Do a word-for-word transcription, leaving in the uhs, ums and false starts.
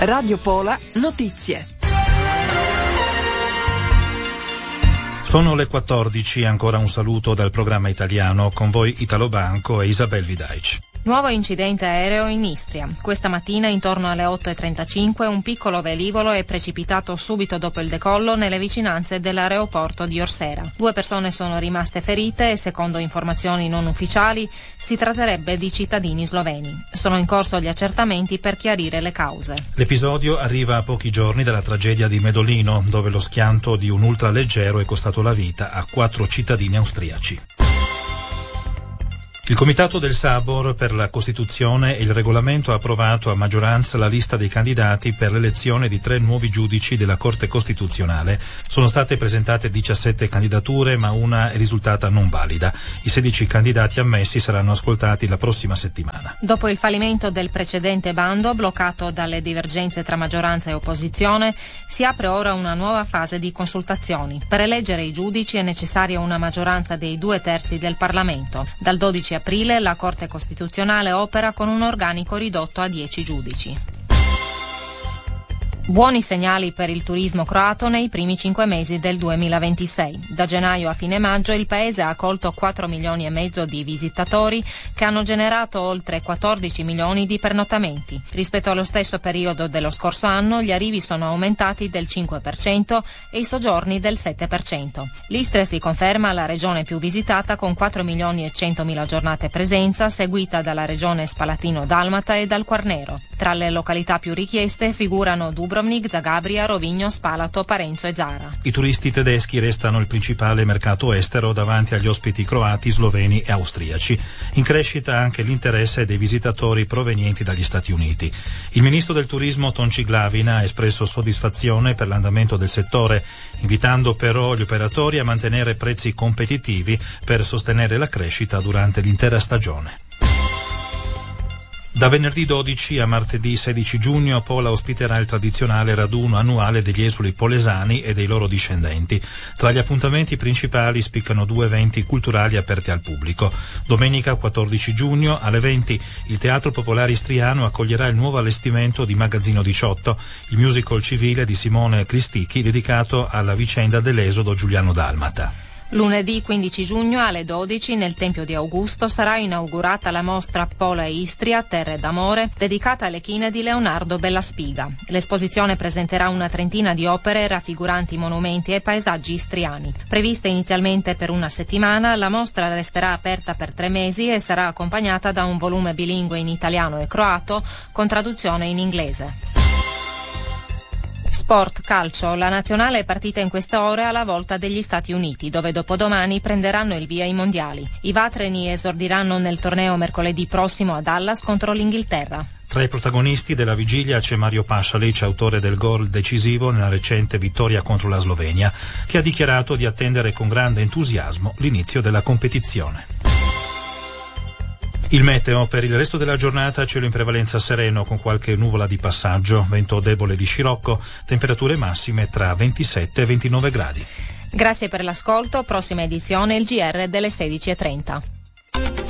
Radio Pola Notizie. Sono le quattordici, ancora un saluto dal programma italiano, con voi Italo Banco e Isabel Vidaic. Nuovo incidente aereo in Istria. Questa mattina, intorno alle otto e trentacinque, un piccolo velivolo è precipitato subito dopo il decollo nelle vicinanze dell'aeroporto di Orsera. Due persone sono rimaste ferite e, secondo informazioni non ufficiali, si tratterebbe di cittadini sloveni. Sono in corso gli accertamenti per chiarire le cause. L'episodio arriva a pochi giorni dalla tragedia di Medolino, dove lo schianto di un ultraleggero è costato la vita a quattro cittadini austriaci. Il Comitato del Sabor per la Costituzione e il Regolamento ha approvato a maggioranza la lista dei candidati per l'elezione di tre nuovi giudici della Corte Costituzionale. Sono state presentate diciassette candidature, ma una è risultata non valida. I sedici candidati ammessi saranno ascoltati la prossima settimana. Dopo il fallimento del precedente bando, bloccato dalle divergenze tra maggioranza e opposizione, si apre ora una nuova fase di consultazioni. Per eleggere i giudici è necessaria una maggioranza dei due terzi del Parlamento. Dal dodici aprile la Corte Costituzionale opera con un organico ridotto a dieci giudici. Buoni segnali per il turismo croato nei primi cinque mesi del duemilaventisei. Da gennaio a fine maggio il paese ha accolto quattro milioni e mezzo di visitatori che hanno generato oltre quattordici milioni di pernottamenti. Rispetto allo stesso periodo dello scorso anno gli arrivi sono aumentati del cinque per cento e i soggiorni del sette per cento. L'Istria si conferma la regione più visitata con quattro milioni e centomila giornate presenza, seguita dalla regione Spalatino-Dalmata e dal Quarnero. Tra le località più richieste figurano Dubrovnik, Zagabria, Rovigno, Spalato, Parenzo e Zara. I turisti tedeschi restano il principale mercato estero davanti agli ospiti croati, sloveni e austriaci. In crescita anche l'interesse dei visitatori provenienti dagli Stati Uniti. Il ministro del turismo Tonči Glavina ha espresso soddisfazione per l'andamento del settore, invitando però gli operatori a mantenere prezzi competitivi per sostenere la crescita durante l'intera stagione. Da venerdì dodici a martedì sedici giugno Pola ospiterà il tradizionale raduno annuale degli esuli polesani e dei loro discendenti. Tra gli appuntamenti principali spiccano due eventi culturali aperti al pubblico. Domenica quattordici giugno alle venti il Teatro Popolare Istriano accoglierà il nuovo allestimento di Magazzino diciotto, il musical civile di Simone Cristicchi dedicato alla vicenda dell'esodo giuliano-dalmata. Lunedì quindici giugno alle dodici nel Tempio di Augusto sarà inaugurata la mostra Pola e Istria, Terre d'Amore, dedicata alle chine di Leonardo Bellaspiga. L'esposizione presenterà una trentina di opere raffiguranti monumenti e paesaggi istriani. Prevista inizialmente per una settimana, la mostra resterà aperta per tre mesi e sarà accompagnata da un volume bilingue in italiano e croato con traduzione in inglese. Sport, calcio. La nazionale è partita in queste ore alla volta degli Stati Uniti, dove dopodomani prenderanno il via i mondiali. I vatreni esordiranno nel torneo mercoledì prossimo a Dallas contro l'Inghilterra. Tra i protagonisti della vigilia c'è Mario Pasalic, autore del gol decisivo nella recente vittoria contro la Slovenia, che ha dichiarato di attendere con grande entusiasmo l'inizio della competizione. Il meteo: per il resto della giornata cielo in prevalenza sereno con qualche nuvola di passaggio, vento debole di scirocco, temperature massime tra ventisette e ventinove gradi. Grazie per l'ascolto, prossima edizione il G R delle sedici e trenta.